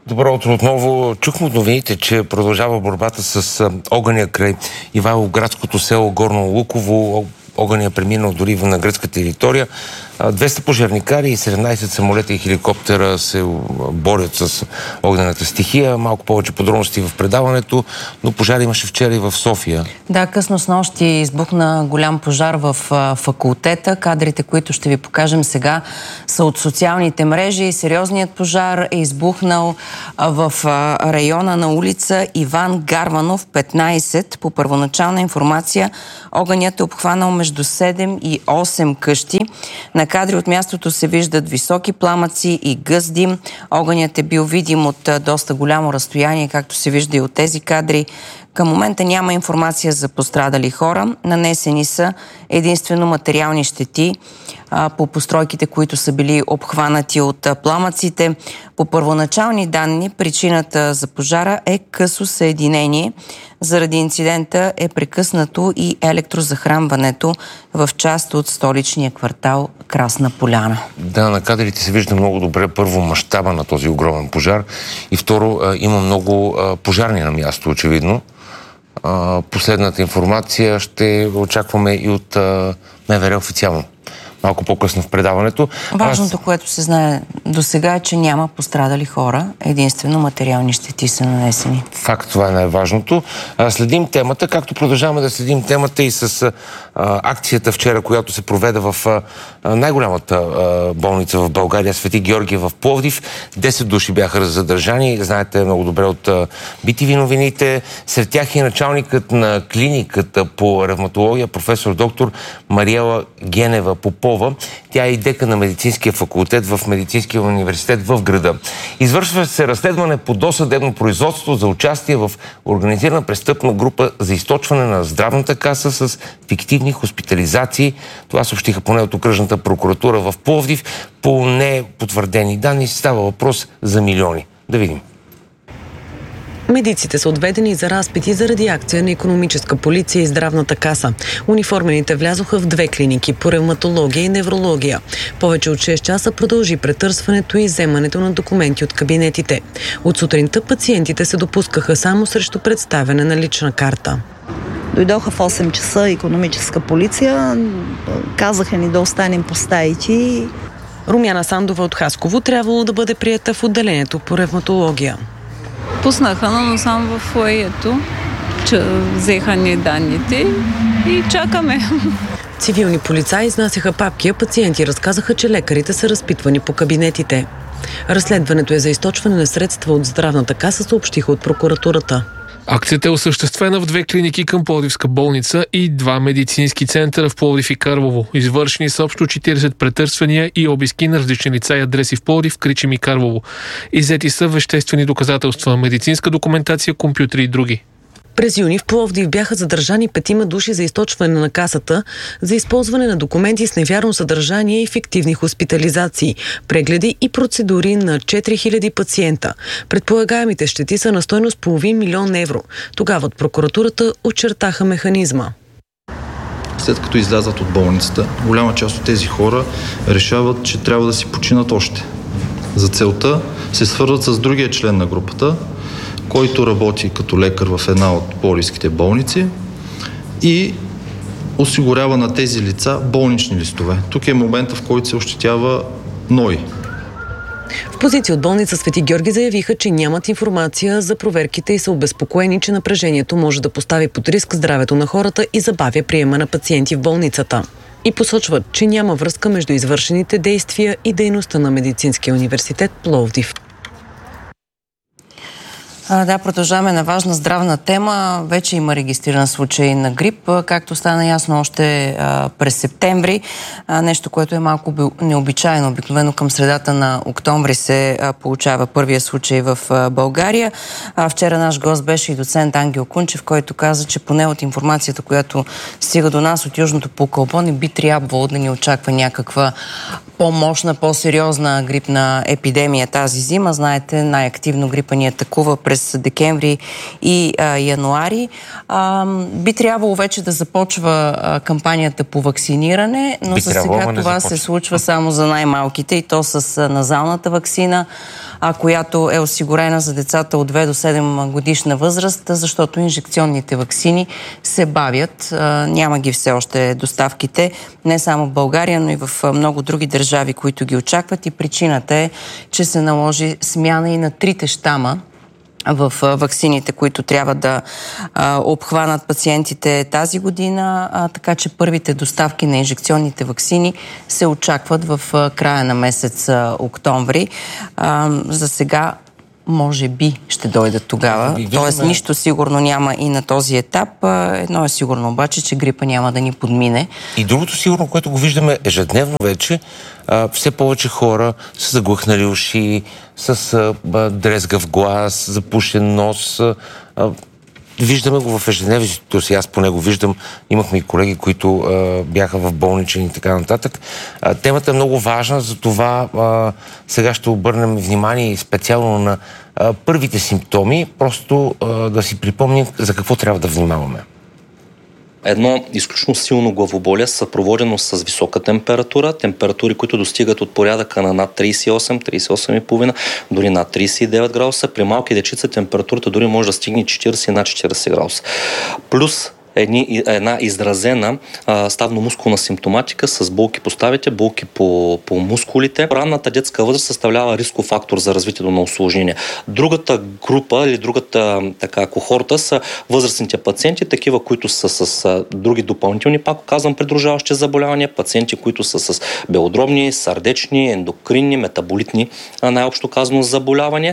Добро утро отново. Чухме от новините, че продължава борбата с огъня край Ивайловградското село Горно Луково. Огъня преминал дори на гръцка територия. 200 пожарникари и 17 самолета и хеликоптера се борят с огнената стихия. Малко повече подробности в предаването, но пожар имаше вчера и в София. Да, късно снощи избухна голям пожар в факултета. Кадрите, които ще ви покажем сега, са от социалните мрежи. Сериозният пожар е избухнал в района на улица Иван Гарванов, 15. По първоначална информация, огънят е обхванал между 7 и 8 къщи. На кадри от мястото се виждат високи пламъци и гъст дим. Огънят е бил видим от доста голямо разстояние, както се вижда и от тези кадри. Към момента няма информация за пострадали хора. Нанесени са единствено материални щети по постройките, които са били обхванати от пламъците. По първоначални данни, причината за пожара е късо съединение. Заради инцидента е прекъснато и електрозахранването в част от столичния квартал Красна поляна. Да, на кадрите се вижда много добре първо мащаба на този огромен пожар и второ има много пожарни на място, очевидно. Последната информация ще очакваме и от МВР официално. Малко по-късно в предаването. Важното, което се знае до сега е, че няма пострадали хора. Единствено материални щети са нанесени. Факт, това е най-важното. Следим темата, както продължаваме да следим темата и с акцията вчера, която се проведе в най-голямата болница в България, Свети Георгия в Пловдив. 10 души бяха задържани. Знаете много добре от BTV новините. Сред тях е началникът на клиниката по ревматология, професор доктор Мариела Генева Попова. Тя е и декан на медицинския факултет в Медицинския университет в града. Извършва се разследване по досъдебно производство за участие в организирана престъпна група за източване на здравната каса с фиктивни хоспитализации. Това съобщиха поне от окръжната прокуратура в Пловдив. По непотвърдени данни става въпрос за милиони. Да видим. Медиците са отведени за разпити заради акция на икономическа полиция и здравната каса. Униформените влязоха в 2 клиники по ревматология и неврология. Повече от 6 часа продължи претърсването и вземането на документи от кабинетите. От сутринта пациентите се допускаха само срещу представяне на лична карта. Дойдоха в 8 часа икономическа полиция, казаха ни да останем по стаите. Румяна Сандова от Хасково трябвало да бъде приета в отделението по ревматология. Пуснаха, но само в фоайето, взеха ни данните и чакаме. Цивилни полицаи изнасяха папки, а пациенти разказаха, че лекарите са разпитвани по кабинетите. Разследването е за източване на средства от здравната каса, съобщиха от прокуратурата. Акцията е осъществена в 2 клиники към Пловдивска болница и 2 медицински центъра в Пловдив и Карлово. Извършени са общо 40 претърсвания и обиски на различни лица и адреси в Пловдив, Кричим и Карлово. Иззети са веществени доказателства, медицинска документация, компютри и други. През юни в Пловдив бяха задържани 5 души за източване на касата, за използване на документи с невярно съдържание и фиктивни хоспитализации, прегледи и процедури на 4000 пациента. Предполагаемите щети са на стойност половин милион евро. Тогава от прокуратурата очертаха механизма. След като излязат от болницата, голяма част от тези хора решават, че трябва да си починат още. За целта се свързват с другия член на групата, който работи като лекар в една от пловдивските болници и осигурява на тези лица болнични листове. Тук е момента, в който се ощетява НОИ. В позиция от болница Свети Георги заявиха, че нямат информация за проверките и са обезпокоени, че напрежението може да постави под риск здравето на хората и забавя приема на пациенти в болницата. И посочват, че няма връзка между извършените действия и дейността на Медицинския университет Пловдив. Да, продължаваме на важна здравна тема. Вече има регистриран случай на грип, както стана ясно още през септември. Нещо, което е малко необичайно. Обикновено към средата на октомври се получава първия случай в България. Вчера наш гост беше и доцент Ангел Кунчев, който каза, че поне от информацията, която стига до нас от Южното полукълбо, не би трябвало да ни очаква някаква по-мощна, по-сериозна грипна епидемия тази зима. Знаете, най-активно грипа ни атакува през през декември и януари. Би трябвало вече да започва кампанията по вакциниране, но за сега това се случва само за най-малките и то с назалната вакцина, която е осигурена за децата от 2 до 7 годишна възраст, защото инжекционните ваксини се бавят. Няма ги все още доставките, не само в България, но и в много други държави, които ги очакват. И причината е, че се наложи смяна и на 3 щама в ваксините, които трябва да обхванат пациентите тази година, така че първите доставки на инжекционните ваксини се очакват в края на месец октомври. За сега може би ще дойдат тогава. Тоест нищо сигурно няма и на този етап. Едно е сигурно обаче, че грипа няма да ни подмине. И другото сигурно, което го виждаме ежедневно вече, все повече хора са заглъхнали уши, с дрезгав глас, запушен нос. Виждаме го в ежедневието си, аз поне го виждам. Имахме и колеги, които бяха в болничен и така нататък. Темата е много важна, затова сега ще обърнем внимание специално на първите симптоми, просто да си припомним за какво трябва да внимаваме. Едно изключително силно главоболие, съпроводено с висока температура, температури, които достигат от порядъка на над 38, 38,5, дори над 39 градуса. При малки дечица температурата дори може да стигне 40 над 40 градуса. Плюс една изразена ставно-мускулна симптоматика с болки по ставите, болки по мускулите. Ранната детска възраст съставлява рисков фактор за развитието на усложнения. Другата група или другата кохорта са възрастните пациенти, такива, които са с други допълнителни, пак казвам, придружаващи заболявания, пациенти, които са с белодробни, сърдечни, ендокринни, метаболитни, най-общо казано, заболявания.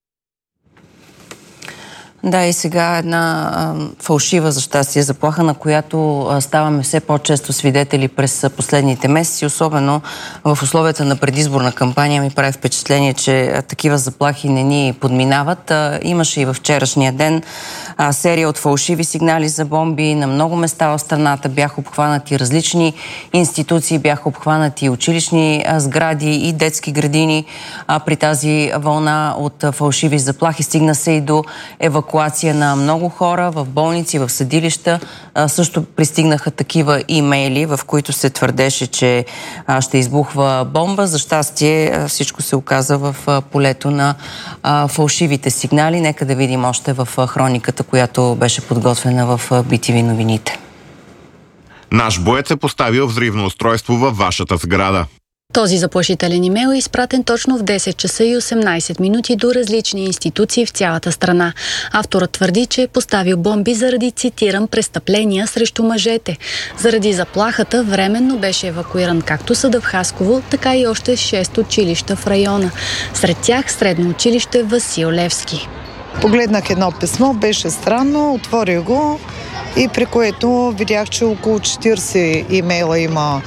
Да, и сега една фалшива, за щастие, заплаха, на която ставаме все по-често свидетели през последните месеци, особено в условията на предизборна кампания. Ми прави впечатление, че такива заплахи не ни подминават. Имаше и във вчерашния ден серия от фалшиви сигнали за бомби. На много места в страната бяха обхванати различни институции, бяха обхванати училищни сгради и детски градини. При тази вълна от фалшиви заплахи стигна се и до евакуация на много хора в болници, в съдилища. Също пристигнаха такива имейли, в които се твърдеше, че ще избухва бомба. За щастие всичко се оказа в полето на фалшивите сигнали. Нека да видим още в хрониката, която беше подготвена в BTV новините. Наш боец е поставил взривно устройство във вашата сграда. Този заплашителен имейл е изпратен точно в 10 часа и 18 минути до различни институции в цялата страна. Авторът твърди, че е поставил бомби заради, цитирам, престъпления срещу мъжете. Заради заплахата временно беше евакуиран както съдът в Хасково, така и още 6 училища в района. Сред тях средно училище Васил Левски. Погледнах едно писмо, беше странно, отворих го и при което видях, че около 40 имейла има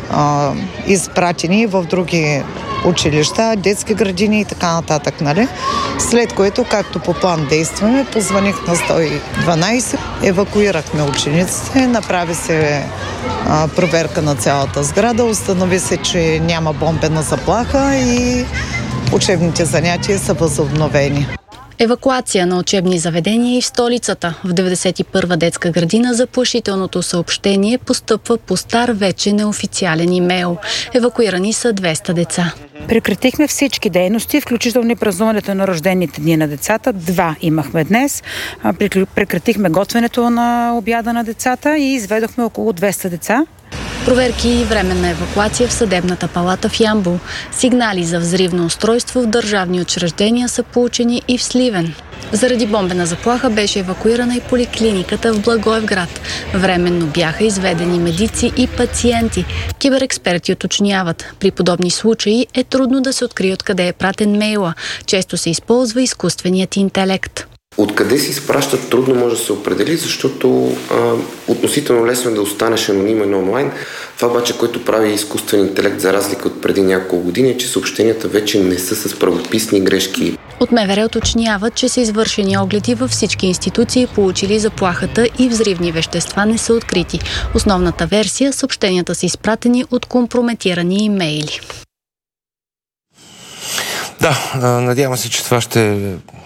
изпратени в други училища, детски градини и така нататък, нали? След което, както по план действаме, позваних на 112, евакуирахме учениците, направи се проверка на цялата сграда, установи се, че няма бомбена заплаха и учебните занятия са възобновени. Евакуация на учебни заведения и в столицата. В 91-а детска градина заплашителното съобщение постъпва по стар, вече неофициален имейл. Евакуирани са 200 деца. Прекратихме всички дейности, включително и празнуването на рождените дни на децата. 2 имахме днес. Прекратихме готвенето на обяда на децата и изведохме около 200 деца. Проверки и временна евакуация в съдебната палата в Ямбол. Сигнали за взривно устройство в държавни учреждения са получени и в Сливен. Заради бомбена заплаха беше евакуирана и поликлиниката в Благоевград. Временно бяха изведени медици и пациенти. Киберексперти уточняват, при подобни случаи е трудно да се открие откъде е пратен мейла. Често се използва изкуственият интелект. Откъде се изпращат, трудно може да се определи, защото относително лесно е да останеш анонимен онлайн. Това обаче, което прави изкуствен интелект за разлика от преди няколко години, е, че съобщенията вече не са с правописни грешки. От МВР уточняват, че са извършени огледи във всички институции, получили заплахата и взривни вещества не са открити. Основната версия – съобщенията са изпратени от компрометирани имейли. Да, надявам се, че това ще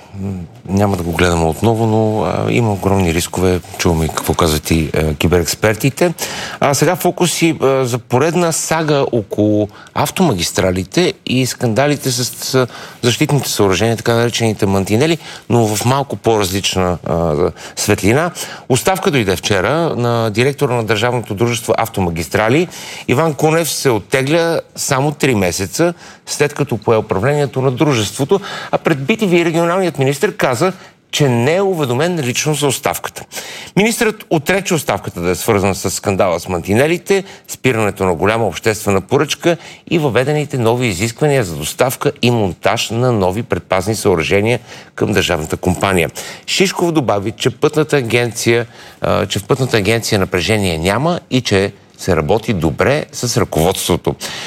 няма да го гледаме отново, но има огромни рискове. Чуваме какво казват и киберекспертите. Сега фокуси за поредна сага около автомагистралите и скандалите с защитните съоръжения, така наречените мантинели, но в малко по-различна светлина. Оставка дойде вчера на директора на Държавното дружество Автомагистрали. Иван Кунев се оттегля само 3 месеца, след като пое управлението на дружеството, а пред BTV регионалният министър каза, че не е уведомен лично за оставката. Министърът отрече оставката да е свързана с скандала с мантинелите, спирането на голяма обществена поръчка и въведените нови изисквания за доставка и монтаж на нови предпазни съоръжения към държавната компания. Шишков добави, че в Пътната агенция напрежение няма и че се работи добре с ръководството.